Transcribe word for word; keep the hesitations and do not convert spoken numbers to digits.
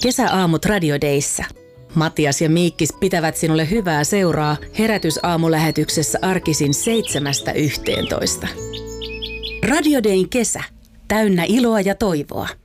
Kesäaamut Radio Dayssä. Matias ja Miikkis pitävät sinulle hyvää seuraa herätysaamulähetyksessä arkisin seitsemästä yhteentoista. Radio Dayn kesä. Täynnä iloa ja toivoa.